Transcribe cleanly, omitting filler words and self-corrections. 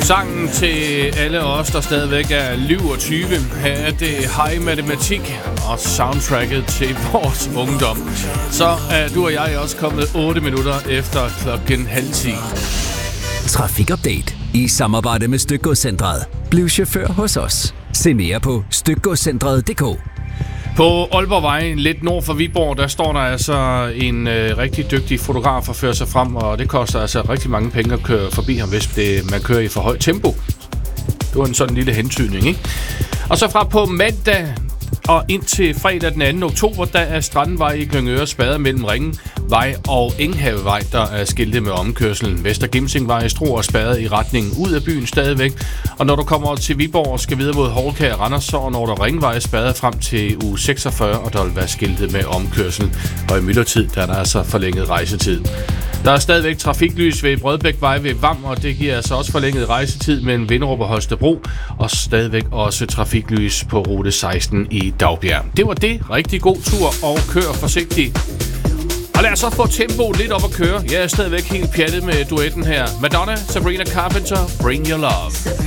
Sangen til alle os, der stadigvæk er liv og 20. Her er det High Matematik og soundtracket til vores ungdom. Så er du og jeg også kommet 8 minutter efter 9:30. Trafikupdate i samarbejde med Stykgodscentret. Bliv chauffør hos os. Se mere på stykgodscentret.dk. På Aalborgvej, lidt nord for Viborg, der står der altså en rigtig dygtig fotograf og fører sig frem, og det koster altså rigtig mange penge at køre forbi ham, hvis man kører i for højt tempo. Det var en sådan lille hentydning, ikke? Og så fra på mandag og indtil fredag den 2. oktober, der er Strandenvej i Glyngøre spadet mellem Ringvej og Enghavevej, der er skiltet med omkørselen. Vester Gimsingvej i Struer spadet i retningen ud af byen stadigvæk. Og når du kommer til Viborg og skal videre mod Houlkær og Randers, så når der Ringvej spadet frem til uge 46, og der vil være skiltet med omkørsel. Og i myldretid, der er der altså forlænget rejsetid. Der er stadigvæk trafiklys ved Brødbækvej ved Vam, og det giver altså også forlænget rejsetid mellem Vinderup og Holstebro, og stadigvæk også trafiklys på rute 16 i Daugbjerg. Det var det. Rigtig god tur, og kør forsigtigt. Og lad os så få tempoet lidt op at køre. Jeg er stadigvæk helt pjattet med duetten her. Madonna, Sabrina Carpenter, Bring Your Love.